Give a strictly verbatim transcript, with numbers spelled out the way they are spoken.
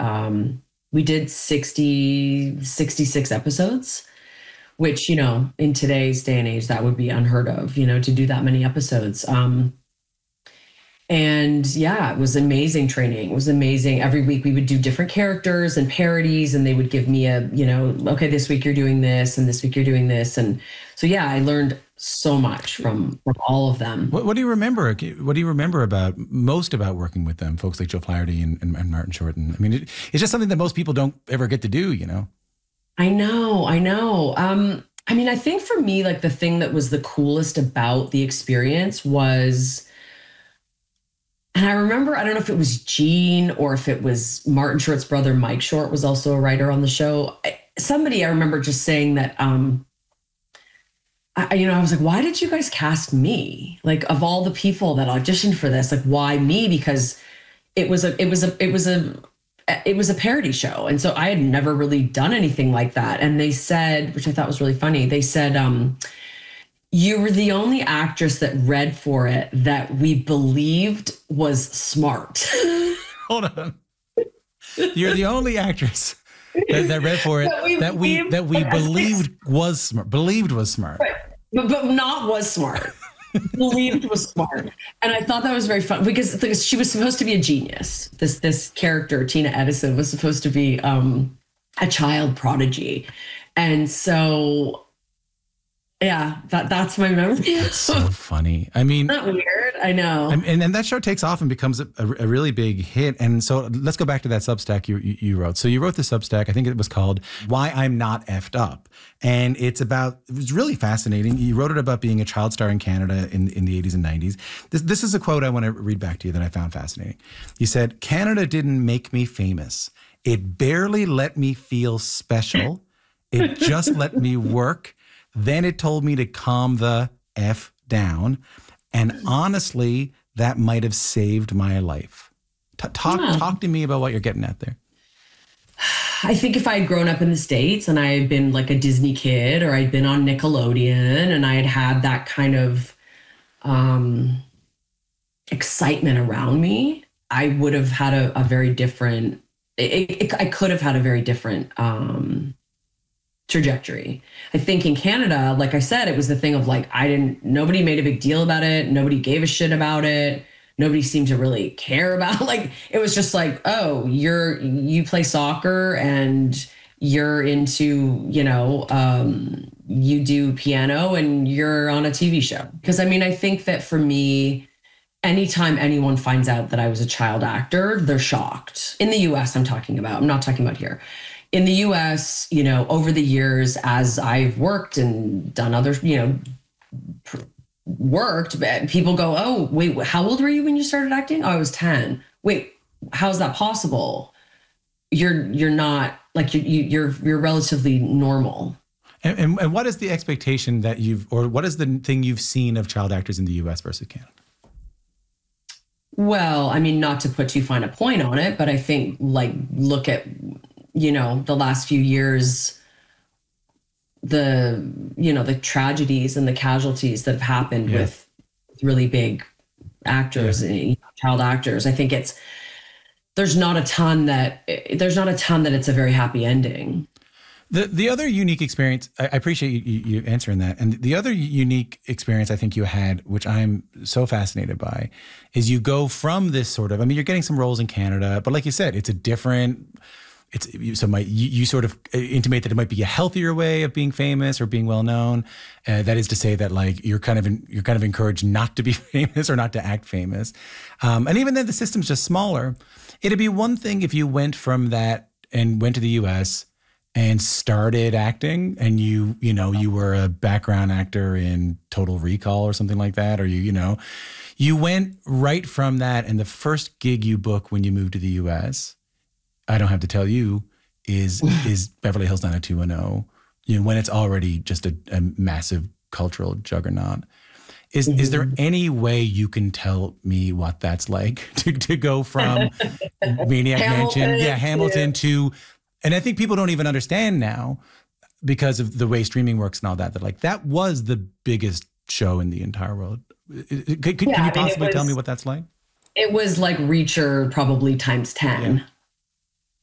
um, we did sixty, sixty-six episodes, which, you know, in today's day and age, that would be unheard of, you know, to do that many episodes. Um, and yeah, it was amazing training. It was amazing. Every week we would do different characters and parodies, and they would give me a, you know, okay, this week you're doing this and this week you're doing this. And so, yeah, I learned so much from, from all of them. What, what do you remember? What do you remember about most about working with them, folks like Joe Flaherty and, and, and Martin Short? And I mean, it, it's just something that most people don't ever get to do, you know? I know, I know. Um, I mean, I think for me, like the thing that was the coolest about the experience was, and I remember, I don't know if it was Gene or if it was Martin Short's brother, Mike Short, was also a writer on the show. Somebody, I remember just saying that, um, I, you know, I was like, why did you guys cast me? Like, of all the people that auditioned for this, like, why me? Because it was a, it was a, it was a, it was a parody show. And so I had never really done anything like that. And they said, which I thought was really funny, they said, um, you were the only actress that read for it that we believed was smart. Hold on. You're the only actress that, that read for it that we that we, that we believed was smart. Believed was smart. Right. But, but not was smart. Believed was smart. And I thought that was very fun because, because she was supposed to be a genius. This this character, Tina Edison, was supposed to be um, a child prodigy. And so yeah, that that's my memory. That's so funny. I mean, isn't that weird? I know. And and that show takes off and becomes a, a really big hit. And so let's go back to that Substack you, you you wrote. So you wrote the Substack. I think it was called "Why I'm Not Effed Up," and it's about. It was really fascinating. You wrote it about being a child star in Canada in in the eighties and nineties. This this is a quote I want to read back to you that I found fascinating. You said, "Canada didn't make me famous. It barely let me feel special. It just let me work. Then it told me to calm the F down. And honestly, that might have saved my life." T- talk, yeah. talk to me about what you're getting at there. I think if I had grown up in the States and I had been like a Disney kid, or I'd been on Nickelodeon and I had had that kind of um, excitement around me, I would have had a, a very different, it, it, I could have had a very different um, trajectory. I think in Canada, like I said, it was the thing of like, I didn't, nobody made a big deal about it. Nobody gave a shit about it. Nobody seemed to really care about, like, it was just like, oh, you're, you play soccer and you're into, you know, um, you do piano and you're on a T V show. Because I mean, I think that for me, anytime anyone finds out that I was a child actor, they're shocked. In the U S, I'm talking about, I'm not talking about here. In the U S, you know, over the years, as I've worked and done other, you know, pr- worked, people go, oh, wait, how old were you when you started acting? Oh, I was ten. Wait, how's that possible? You're you're not like you you're you're relatively normal. And, and and what is the expectation that you've, or what is the thing you've seen of child actors in the U S versus Canada? Well, I mean, not to put too fine a point on it, but I think like look at, you know, the last few years, the, you know, the tragedies and the casualties that have happened yeah. with really big actors, yeah. and child actors. I think it's, there's not a ton that, there's not a ton that it's a very happy ending. The the other unique experience, I appreciate you, you answering that. And the other unique experience I think you had, which I'm so fascinated by, is you go from this sort of, I mean, you're getting some roles in Canada, but like you said, it's a different, it's so might you, you sort of intimate that it might be a healthier way of being famous or being well known. Uh, that is to say that like you're kind of in, you're kind of encouraged not to be famous or not to act famous. Um, and even then the system's just smaller. It'd be one thing if you went from that and went to the U S and started acting, and you, you know, you were a background actor in Total Recall or something like that, or you, you know, you went right from that, and the first gig you book when you moved to the U S, I don't have to tell you, is is Beverly Hills nine oh two one oh. You know, when it's already just a, a massive cultural juggernaut. Is mm-hmm. is there any way you can tell me what that's like to to go from Maniac Mansion, yeah, Hamilton yeah. to. And I think people don't even understand now because of the way streaming works and all that, that like that was the biggest show in the entire world. Could, could, yeah, can you I mean, possibly was, tell me what that's like? It was like Reacher probably times ten.